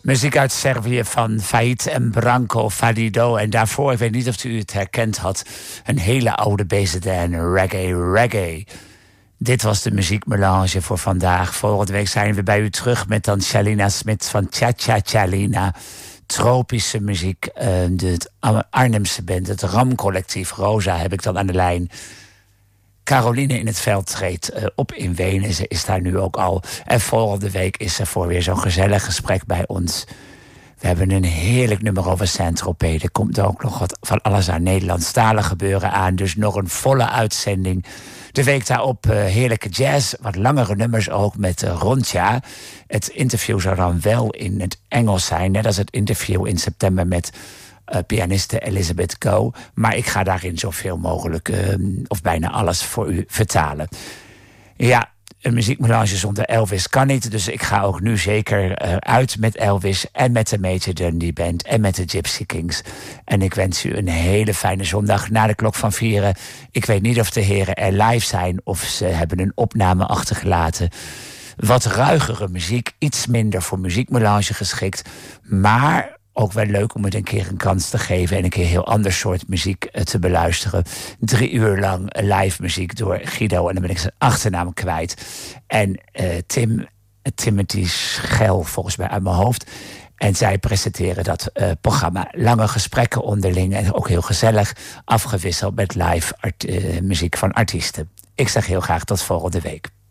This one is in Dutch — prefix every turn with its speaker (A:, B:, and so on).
A: Muziek uit Servië van Faid en Branko Fadido. En daarvoor, ik weet niet of u het herkend had, een hele oude BZN, reggae. Dit was de muziekmelange voor vandaag. Volgende week zijn we bij u terug met dan Shalina Smit van Cha Cha Chalina. Tropische muziek, de Arnhemse band, het RAM-collectief. Rosa heb ik dan aan de lijn. Caroline in het veld treedt op in Wenen. Ze is daar nu ook al. En volgende week is er voor weer zo'n gezellig gesprek bij ons. We hebben een heerlijk nummer over Saint-Tropez. Er komt ook nog wat van alles aan Nederlandstalen gebeuren aan. Dus nog een volle uitzending. De week daarop heerlijke jazz. Wat langere nummers ook met Rontja. Het interview zou dan wel in het Engels zijn. Net als het interview in september met pianiste Elizabeth Go. Maar ik ga daarin zoveel mogelijk, of bijna alles, voor u vertalen. Ja, een muziekmelange zonder Elvis kan niet. Dus ik ga ook nu zeker uit met Elvis en met de Major Dundee Band en met de Gypsy Kings. En ik wens u een hele fijne zondag na de klok van 4. Ik weet niet of de heren er live zijn of ze hebben een opname achtergelaten. Wat ruigere muziek, iets minder voor muziekmelange geschikt, maar ook wel leuk om het een keer een kans te geven en een keer heel ander soort muziek te beluisteren. 3 uur lang live muziek door Guido, en dan ben ik zijn achternaam kwijt. En Timothy Schel, volgens mij uit mijn hoofd. En zij presenteren dat programma. Lange gesprekken onderling en ook heel gezellig, afgewisseld met live muziek van artiesten. Ik zeg heel graag tot volgende week.